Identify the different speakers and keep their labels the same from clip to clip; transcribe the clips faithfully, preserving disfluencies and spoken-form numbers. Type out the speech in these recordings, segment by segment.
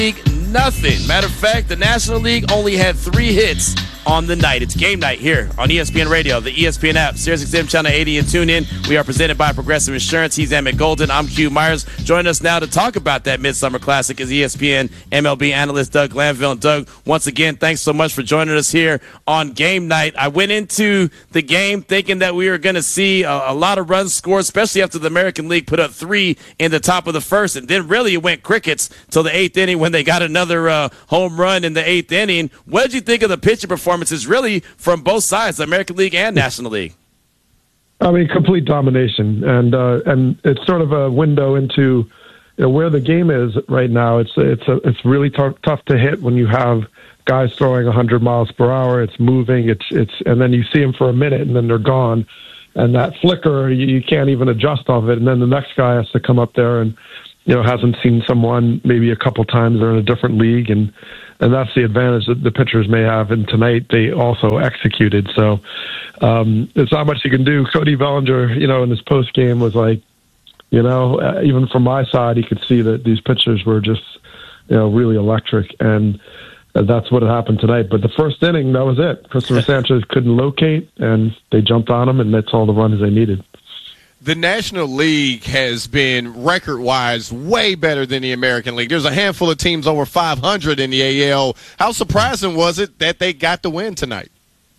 Speaker 1: League, nothing. Matter of fact, the National League only had three hits on the night. It's game night here on E S P N Radio, the E S P N app, Sirius X M Channel eighty, and tune in. We are presented by Progressive Insurance. He's Emmett Golden. I'm Q Myers. Join us now to talk about that Midsummer Classic is E S P N M L B analyst Doug Glanville. And Doug, once again, thanks so much for joining us here on game night. I went into the game thinking that we were going to see a, a lot of runs scored, especially after the American League put up three in the top of the first, and then really it went crickets till the eighth inning when they got another uh, home run in the eighth inning. What did you think of the pitching performances, really, from both sides, the American League and National League?
Speaker 2: I mean, complete domination, and uh, and it's sort of a window into you know, where the game is right now. It's it's a, it's really tough tough to hit when you have guys throwing one hundred miles per hour. It's moving. It's it's and then you see them for a minute, and then they're gone. And that flicker, you, you can't even adjust off it. And then the next guy has to come up there and, you know, hasn't seen someone maybe a couple times. They're in a different league. And, and that's the advantage that the pitchers may have. And tonight they also executed. So um, there's not much you can do. Cody Bellinger, you know, in his post game was like, you know, uh, even from my side, he could see that these pitchers were just, you know, really electric. And Uh, that's what happened tonight. But the first inning, that was it. Christopher Sanchez couldn't locate, and they jumped on him, and that's all the runs they needed.
Speaker 3: The National League has been, record-wise, way better than the American League. There's a handful of teams over five hundred in the A L. How surprising was it that they got the win tonight?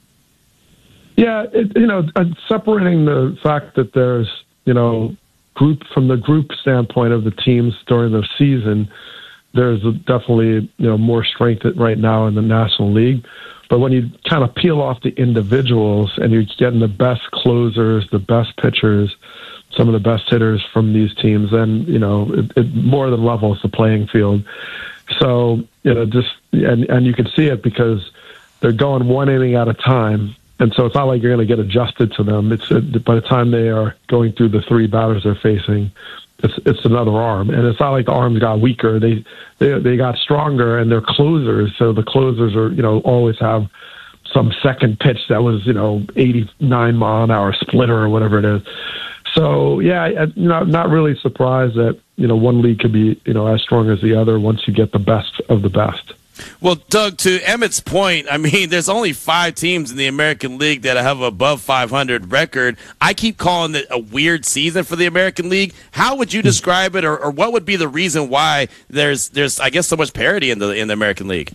Speaker 2: Yeah, it, you know, uh, separating the fact that there's, you know, group from the group standpoint of the teams during the season, there's definitely, you know, more strength right now in the National League. But when you kind of peel off the individuals and you're getting the best closers, the best pitchers, some of the best hitters from these teams, then, you know, it, it more than levels the playing field. So, you know, just, and, and you can see it because they're going one inning at a time. And so it's not like you're going to get adjusted to them. It's by the time they are going through the three batters they're facing, It's it's another arm, and it's not like the arms got weaker. They they they got stronger, and they're closers. So the closers are you know always have some second pitch that was you know eighty-nine mile an hour splitter or whatever it is. So yeah, I, not not really surprised that you know one league could be you know as strong as the other once you get the best of the best.
Speaker 1: Well, Doug, to Emmett's point, I mean, there's only five teams in the American League that have above five hundred record. I keep calling it a weird season for the American League. How would you describe it, or, or what would be the reason why there's, there's, I guess, so much parity in the in the American League?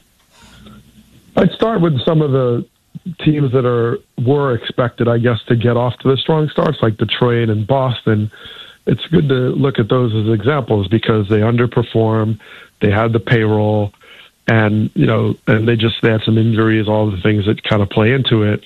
Speaker 2: I'd start with some of the teams that are were expected, I guess, to get off to the strong starts, like Detroit and Boston. It's good to look at those as examples because they underperformed, they had the payroll. And, you know, and they just they had some injuries, all the things that kind of play into it.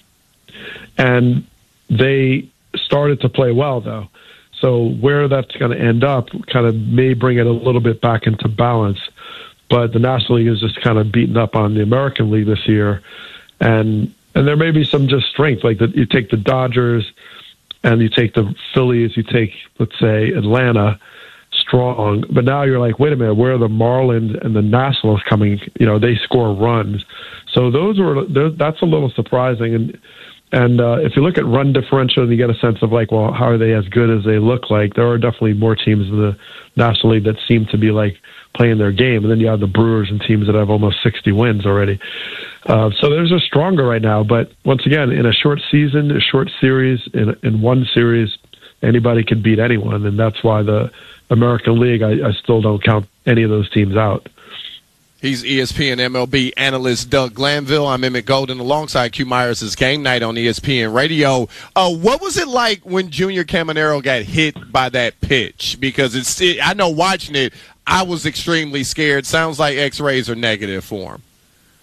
Speaker 2: And they started to play well, though. So where that's going to end up kind of may bring it a little bit back into balance. But the National League is just kind of beaten up on the American League this year. And and there may be some just strength. Like the, you take the Dodgers and you take the Phillies, you take, let's say, Atlanta, strong, but now you're like, wait a minute, where are the Marlins and the Nationals coming? You know, they score runs, so those were that's a little surprising. And and uh, if you look at run differential, you get a sense of like, well, how are they as good as they look like? There are definitely more teams in the National League that seem to be like playing their game, and then you have the Brewers and teams that have almost sixty wins already. Uh, so there's a stronger right now, but once again, in a short season, a short series, in in one series, anybody can beat anyone, and that's why the American League, I, I still don't count any of those teams out.
Speaker 3: He's E S P N M L B analyst Doug Glanville. I'm Emmett Golden alongside Q Myers' Game Night on E S P N Radio. Uh, what was it like when Junior Caminero got hit by that pitch? Because it's, it, I know watching it, I was extremely scared. Sounds like X-rays are negative for him.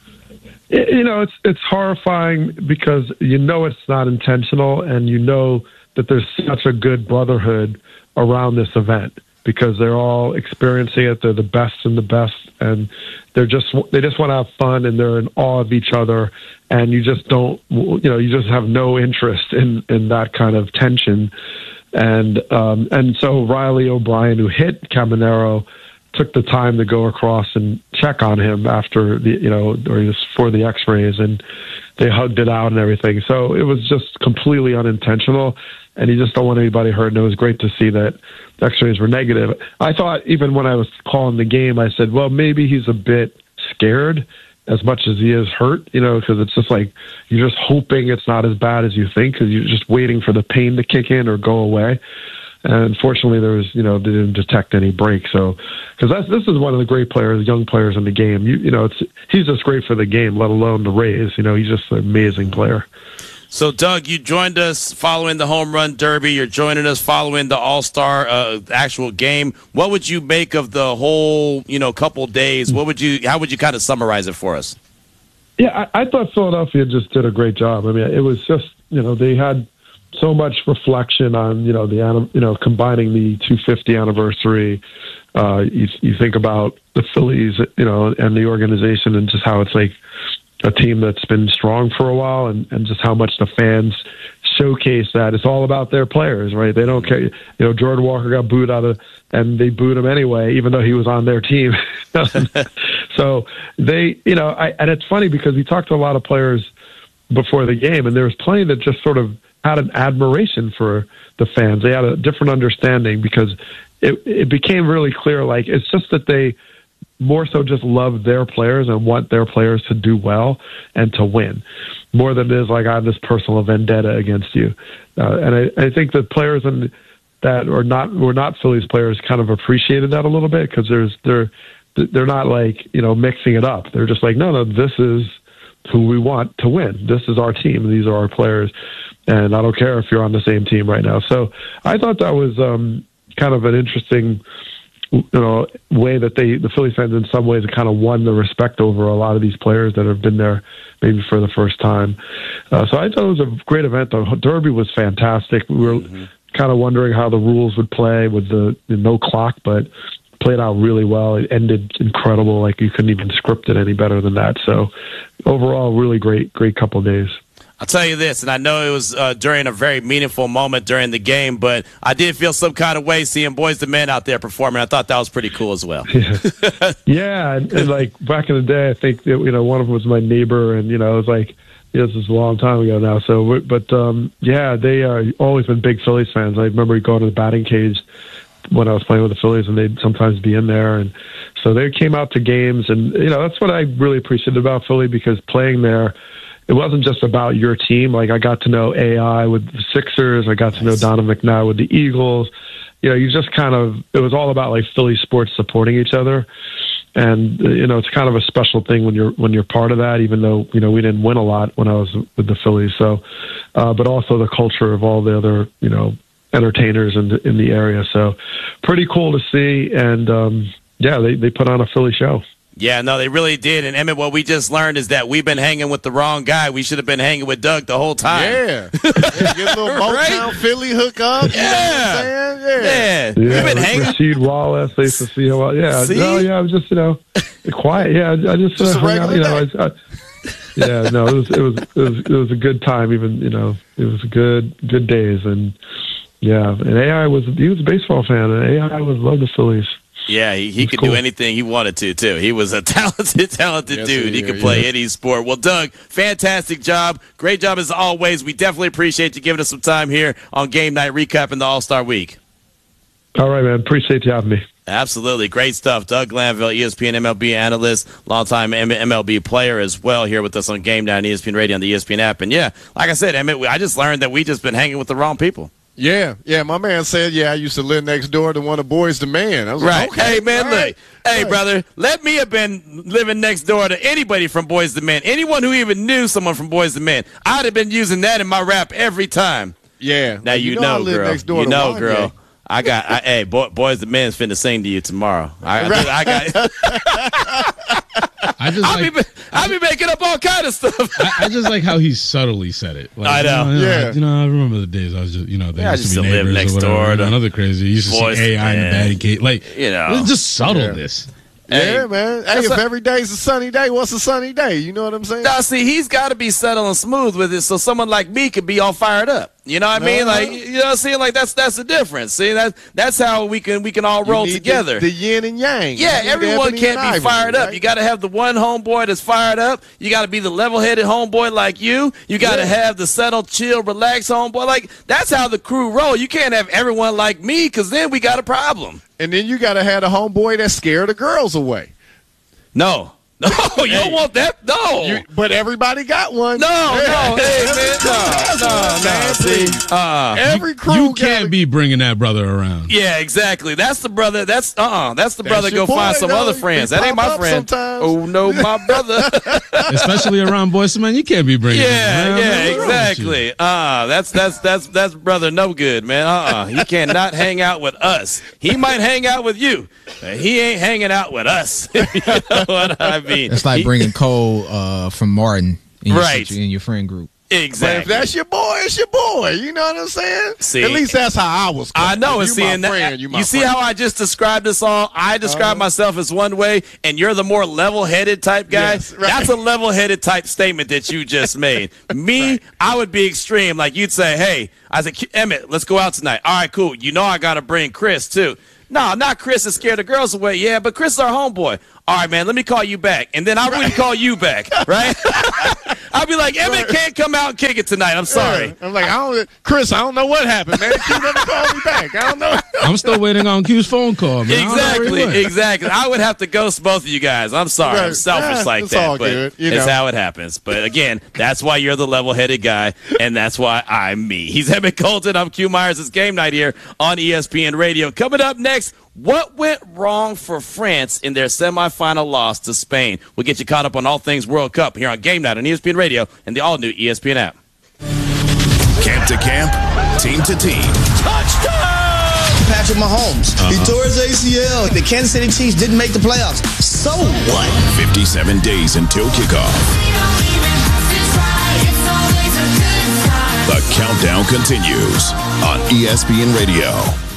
Speaker 2: You know, it's it's horrifying because you know it's not intentional, and you know that there's such a good brotherhood around this event, because they're all experiencing it. They're the best and the best, and they're just they just want to have fun, and they're in awe of each other. And you just don't, you know, you just have no interest in, in that kind of tension. And um, and so Riley O'Brien, who hit Caminero, took the time to go across and check on him after the, you know, or just for the x-rays, and they hugged it out and everything. So it was just completely unintentional, and you just don't want anybody hurt. And it was great to see that the x-rays were negative. I thought even when I was calling the game, I said, well, maybe he's a bit scared as much as he is hurt, you know, because it's just like you're just hoping it's not as bad as you think, because you're just waiting for the pain to kick in or go away. And unfortunately, there was, you know, they didn't detect any break. So, because that's this is one of the great players, young players in the game. You, you know, it's he's just great for the game, let alone the Rays. You know, he's just an amazing player.
Speaker 1: So, Doug, you joined us following the Home Run Derby. You're joining us following the All-Star uh, actual game. What would you make of the whole, you know, couple days? What would you? How would you kind of summarize it for us?
Speaker 2: Yeah, I, I thought Philadelphia just did a great job. I mean, it was just, you know, they had so much reflection on, you know, the, you know, combining the two hundred fiftieth anniversary. Uh, you, you think about the Phillies, you know, and the organization, and just how it's like a team that's been strong for a while, and, and just how much the fans showcase that. It's all about their players, right? They don't care. You know, Jordan Walker got booed out of, and they booed him anyway, even though he was on their team. So they, you know, I, and it's funny because we talked to a lot of players before the game, and there was plenty that just sort of had an admiration for the fans. They had a different understanding, because it, it became really clear, like, it's just that they more so just love their players and want their players to do well and to win, more than it is like I have this personal vendetta against you. Uh, and I, I think the players in, that are not were not Phillies players kind of appreciated that a little bit, because there's they're they're not like, you know, mixing it up. They're just like, no, no, this is who we want to win. This is our team. These are our players. And I don't care if you're on the same team right now. So I thought that was um, kind of an interesting, you know, way that they, the Phillies fans in some ways, kind of won the respect over a lot of these players that have been there maybe for the first time. Uh, so I thought it was a great event. The Derby was fantastic. We were mm-hmm. kind of wondering how the rules would play with the, the no clock, but played out really well. It ended incredible. Like, you couldn't even script it any better than that. So overall, really great, great couple of days.
Speaker 1: I'll tell you this, and I know it was uh, during a very meaningful moment during the game, but I did feel some kind of way seeing Boys the Men out there performing. I thought that was pretty cool as well.
Speaker 2: Yeah, yeah and, and like back in the day, I think that, you know, one of them was my neighbor, and, you know, it was like, yeah, this is a long time ago now. So, but um, yeah, they are always been big Phillies fans. I remember going to the batting cage when I was playing with the Phillies, and they'd sometimes be in there. And so they came out to games, and, you know, that's what I really appreciated about Philly, because playing there, it wasn't just about your team. Like, I got to know A I with the Sixers. I got to know Donovan McNabb with the Eagles. You know, you just kind of, it was all about like Philly sports supporting each other. And, you know, it's kind of a special thing when you're, when you're part of that, even though, you know, we didn't win a lot when I was with the Phillies. So, uh, but also the culture of all the other, you know, entertainers in the, in the area. So pretty cool to see. And, um, yeah, they, they put on a Philly show.
Speaker 1: Yeah, no, they really did. And, Emmett, what we just learned is that we've been hanging with the wrong guy. We should have been hanging with Doug the whole time.
Speaker 3: Yeah. yeah get a little Motown right? Philly hook up.
Speaker 1: Yeah.
Speaker 3: You know what I'm saying? Yeah.
Speaker 1: Yeah.
Speaker 2: yeah
Speaker 1: We've been hanging.
Speaker 2: Rasheed Wallace. I used to see him. Yeah.
Speaker 1: See?
Speaker 2: No, yeah, I was just, you know, quiet. Yeah, I just,
Speaker 3: just
Speaker 2: uh, hung out, you know. I, I, yeah, no, it was, it was, it was, it was a good time. Even, you know, it was good, good days. And, yeah, and A I was, he was a baseball fan, and A I was loved the Phillies.
Speaker 1: Yeah, he, he could
Speaker 2: cool.
Speaker 1: do anything he wanted to, too. He was a talented, talented
Speaker 3: yes,
Speaker 1: dude. He,
Speaker 3: he
Speaker 1: could play
Speaker 3: yeah.
Speaker 1: any sport. Well, Doug, fantastic job. Great job as always. We definitely appreciate you giving us some time here on Game Night recapping the All-Star Week.
Speaker 2: All right, man. Appreciate you having me.
Speaker 1: Absolutely. Great stuff. Doug Glanville, E S P N M L B analyst, longtime M L B player as well, here with us on Game Night on E S P N Radio on the E S P N app. And, yeah, like I said, Emmett, I just learned that we just been hanging with the wrong people.
Speaker 3: Yeah, yeah. My man said, yeah, I used to live next door to one of Boys the Man. I was
Speaker 1: right.
Speaker 3: like, okay.
Speaker 1: Hey, man,
Speaker 3: right.
Speaker 1: look. Hey,
Speaker 3: right.
Speaker 1: brother, let me have been living next door to anybody from Boys the Men. Anyone who even knew someone from Boys the Men. I'd have been using that in my rap every time.
Speaker 3: Yeah.
Speaker 1: Now, you, you know, know girl.
Speaker 3: Next door
Speaker 1: you
Speaker 3: to
Speaker 1: know,
Speaker 3: Wanye.
Speaker 1: girl. I got, I, hey, boy, Boys the Men's finna sing to you tomorrow. I, right. I, I got.
Speaker 4: I just
Speaker 1: I'll,
Speaker 4: like,
Speaker 1: be, I'll be making up all kind of stuff.
Speaker 4: I, I just like how he subtly said it. Like,
Speaker 1: I know.
Speaker 4: You know,
Speaker 3: yeah.
Speaker 4: I, you know, I remember the days I was just, you know, they
Speaker 1: yeah,
Speaker 4: used
Speaker 1: I
Speaker 4: to be neighbors
Speaker 1: next
Speaker 4: or whatever.
Speaker 1: door to
Speaker 4: another crazy. You used to
Speaker 1: Boys
Speaker 4: see A I in the batting cage. Like,
Speaker 1: you know,
Speaker 4: it's just subtleness.
Speaker 3: Yeah,
Speaker 1: hey,
Speaker 3: yeah man. Hey, if
Speaker 1: a,
Speaker 3: every day's a sunny day, what's a sunny day? You know what I'm saying?
Speaker 1: Now, see, he's got to be subtle and smooth with it so someone like me could be all fired up. You know what I mean?
Speaker 3: No.
Speaker 1: Like, you know what I'm saying? Like, that's that's the difference. See, that, that's how we can we can all
Speaker 3: You
Speaker 1: roll
Speaker 3: need
Speaker 1: together.
Speaker 3: The, the yin and yang.
Speaker 1: Yeah,
Speaker 3: You need
Speaker 1: everyone
Speaker 3: ebony
Speaker 1: can't
Speaker 3: and
Speaker 1: be
Speaker 3: ivory,
Speaker 1: fired up.
Speaker 3: right?
Speaker 1: You got to have the one homeboy that's fired up. You got to be the level-headed homeboy like you. You got to
Speaker 3: Yeah.
Speaker 1: have the settled, chill, relaxed homeboy. Like, that's how the crew roll. You can't have everyone like me, because then we got a problem.
Speaker 3: And then you got to have a homeboy that scare the girls away.
Speaker 1: No. No, you don't want that. No.
Speaker 3: You, but everybody got one.
Speaker 1: no, no, hey, man, no, no, no. See, uh,
Speaker 3: Every crew
Speaker 4: You
Speaker 3: got
Speaker 4: can't
Speaker 3: a-
Speaker 4: be bringing that brother around.
Speaker 1: yeah, exactly. That's the brother. That's uh-uh. That's the
Speaker 3: That's
Speaker 1: brother.
Speaker 3: your
Speaker 1: Go find
Speaker 3: boy,
Speaker 1: some
Speaker 3: though.
Speaker 1: other
Speaker 3: He
Speaker 1: friends. That ain't
Speaker 3: pop
Speaker 1: my
Speaker 3: up
Speaker 1: friend.
Speaker 3: sometimes.
Speaker 1: Oh no, my brother.
Speaker 4: Especially around Boys to Men, you can't be bringing him
Speaker 1: Yeah,
Speaker 4: around.
Speaker 1: yeah,
Speaker 4: What's wrong with you?
Speaker 1: exactly. Uh, that's that's that's that's brother no good, man. Uh-uh. He cannot hang out with us. He might hang out with you, but he ain't hanging out with us. You know what I mean?
Speaker 5: It's like
Speaker 1: He-
Speaker 5: bringing Cole uh, from Martin in your,
Speaker 1: Right.
Speaker 5: situ- in your friend group.
Speaker 3: But
Speaker 1: exactly.
Speaker 3: if that's your boy, it's your boy. You know what I'm saying?
Speaker 1: See,
Speaker 3: At least that's how I was.
Speaker 1: I know.
Speaker 3: If
Speaker 1: And
Speaker 3: you my
Speaker 1: seeing that,
Speaker 3: friend, you, my
Speaker 1: you see
Speaker 3: friend.
Speaker 1: how I just described this all? I describe
Speaker 3: Uh-huh.
Speaker 1: myself as one way, and you're the more level-headed type guy.
Speaker 3: Yes, right.
Speaker 1: That's a level-headed type statement that you just made. Me,
Speaker 3: Right.
Speaker 1: I would be extreme. Like you'd say, "Hey," I said, "Emmett, let's go out tonight." All right, cool. You know I got to bring Chris too. No, not Chris to scare the girls away. Yeah, but Chris is our homeboy. All right, man, let me call you back. And then I wouldn't call you back, right? I'd be like, Emmett can't come out and kick it tonight. I'm sorry.
Speaker 3: Yeah. I'm like, I don't, Chris, I don't know what happened, man. Q never called me back. I don't know.
Speaker 4: I'm still waiting on Q's phone call, man. I don't know where
Speaker 1: Exactly,
Speaker 4: he went.
Speaker 1: exactly. I would have to ghost both of you guys. I'm sorry. I'm
Speaker 3: Right.
Speaker 1: selfish
Speaker 3: Yeah,
Speaker 1: like
Speaker 3: it's
Speaker 1: that,
Speaker 3: all
Speaker 1: but
Speaker 3: good, you
Speaker 1: it's
Speaker 3: know.
Speaker 1: how it happens. But again, that's why you're the level-headed guy, and that's why I'm me. He's Emmett Colton. I'm Q Myers. It's Game Night here on E S P N Radio. Coming up next, what went wrong for France in their semifinal loss to Spain? We'll get you caught up on all things World Cup here on Game Night on E S P N Radio and the all-new E S P N app.
Speaker 6: Camp to camp, team to team.
Speaker 7: Patrick Mahomes. He tore his A C L. The Kansas City Chiefs didn't make the playoffs. So what?
Speaker 6: fifty-seven days until kickoff. The countdown continues on E S P N Radio.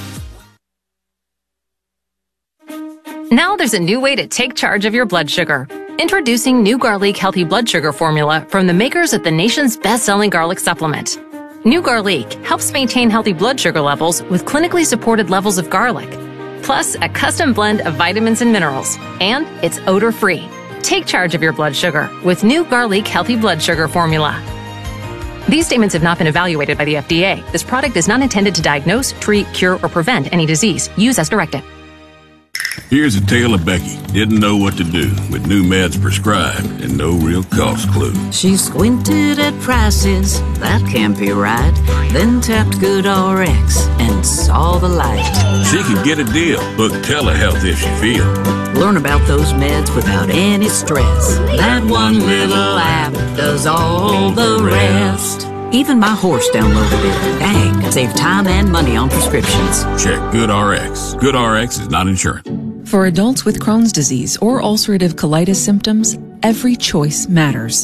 Speaker 8: Now there's a new way to take charge of your blood sugar. Introducing New Garlic Healthy Blood Sugar Formula from the makers of the nation's best-selling garlic supplement. New Garlic helps maintain healthy blood sugar levels with clinically supported levels of garlic, plus a custom blend of vitamins and minerals, and it's odor-free. Take charge of your blood sugar with New Garlic Healthy Blood Sugar Formula. These statements have not been evaluated by the F D A. This product is not intended to diagnose, treat, cure, or prevent any disease. Use as directed.
Speaker 9: Here's a tale of Becky. Didn't know what to do with new meds prescribed and no real cost clue.
Speaker 10: She squinted at prices, that can't be right. Then tapped GoodRx and saw the light.
Speaker 9: She could get a deal. Book telehealth if she feel.
Speaker 10: Learn about those meds without any stress. That one little app does all the rest. Even my horse downloaded it. Dang, save time and money on prescriptions.
Speaker 9: Check GoodRx. GoodRx is not insurance.
Speaker 11: For adults with Crohn's disease or ulcerative colitis symptoms, every choice matters.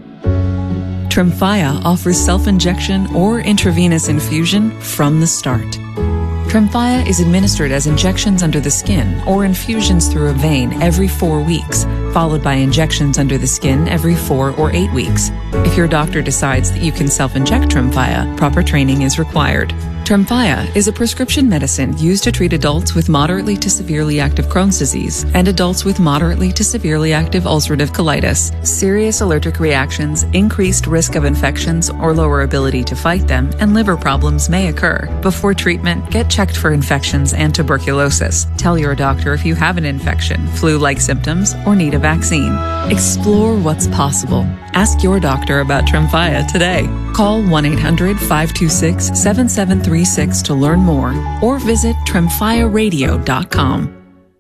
Speaker 11: Tremfya offers self-injection or intravenous infusion from the start. Tremfya is administered as injections under the skin or infusions through a vein every four weeks, followed by injections under the skin every four or eight weeks. If your doctor decides that you can self-inject Tremfya, proper training is required. Tremfya is a prescription medicine used to treat adults with moderately to severely active Crohn's disease and adults with moderately to severely active ulcerative colitis. Serious allergic reactions, increased risk of infections or lower ability to fight them, and liver problems may occur. Before treatment, get checked for infections and tuberculosis. Tell your doctor if you have an infection, flu-like symptoms, or need a vaccine. Explore what's possible. Ask your doctor about Tremfya today. Call one eight hundred five two six seven seven three six to learn more or visit tremfya radio dot com.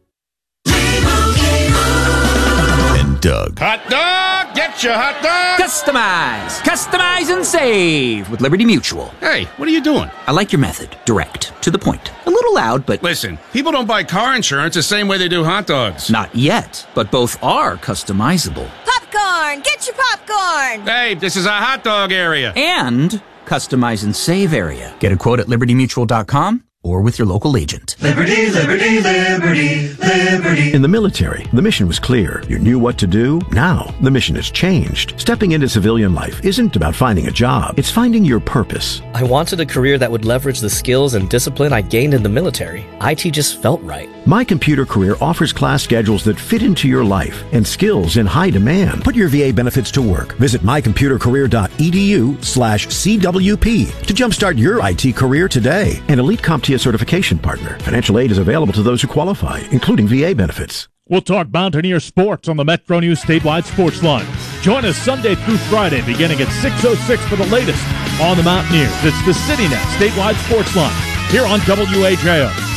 Speaker 6: And Doug.
Speaker 12: Hot dog! Get your hot dog! Customize! Customize and save with Liberty Mutual.
Speaker 13: Hey, what are you doing?
Speaker 12: I like your method. Direct. To the point. A little loud, but...
Speaker 13: Listen, people don't buy car insurance the same way they do hot dogs.
Speaker 12: Not yet, but both are customizable.
Speaker 14: Popcorn! Get your popcorn!
Speaker 13: Hey, this is a hot dog area.
Speaker 12: And... customize and save area. Get a quote at liberty mutual dot com.
Speaker 15: or with your local agent.
Speaker 16: Liberty, liberty, liberty, liberty.
Speaker 17: In the military, the mission was clear. You knew what to do. Now, the mission has changed. Stepping into civilian life isn't about finding a job. It's finding your purpose.
Speaker 18: I wanted a career that would leverage the skills and discipline I gained in the military. I T just felt right.
Speaker 17: My Computer Career offers class schedules that fit into your life and skills in high demand. Put your V A benefits to work. Visit mycomputercareer.edu slash CWP to jumpstart your I T career today. An Elite CompTIA certification partner. Financial aid is available to those who qualify, including V A benefits.
Speaker 19: We'll talk Mountaineer sports on the Metro News Statewide Sports Line. Join us Sunday through Friday beginning at six oh six for the latest on the Mountaineers. It's the CityNet Statewide Sports Line here on W A J O.